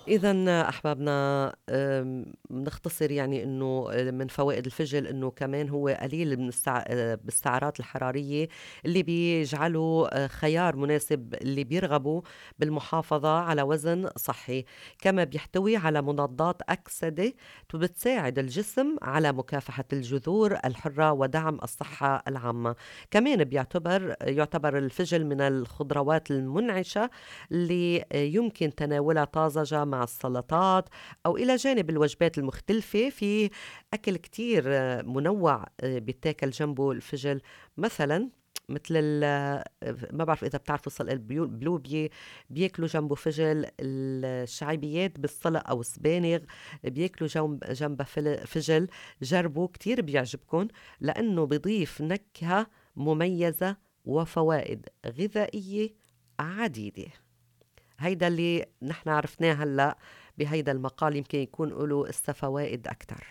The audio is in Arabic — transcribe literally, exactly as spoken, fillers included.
إذًا أحبابنا، آمم، بنختصر يعني إنه آآ من فوائد الفِجل إنه كمان هو قليل من السع آآ بالسعرات الحرارية اللي بيجعله آآ خيار مناسب اللي بيرغبوا بالمحافظة على وزن صحّي. كما بيحتوي على مضادات أكسدة ت بتساعد الجسم على مكافحة الجذور الحرة ودعم الصحة العامة. كمان بيعتبر يُعتبر الفِجل من الخضروات المنعشة اللي آه، يمكن تناولها طازجة مع السلطات أو إلى جانب الوجبات المختلفة. في أكل كتير آه، منوع آه، بيتاكل جنبه الفجل، مثلا مثل ال آه، ما بعرف إذا بتعرفوا صل البيو- بلوبيا بياكلوا جنبه فجل، الشعيبيات بالصلق أو السبانغ بياكلوا جنب جنبها فل- فجل. جربوا كتير بيعجبكم لأنه بيضيف نكهة مميزة وفوائد غذائية عديدة. هيدا اللي نحن عرفناه هلأ بهيدا المقال، يمكن يكون له إسا فوائد أكتر.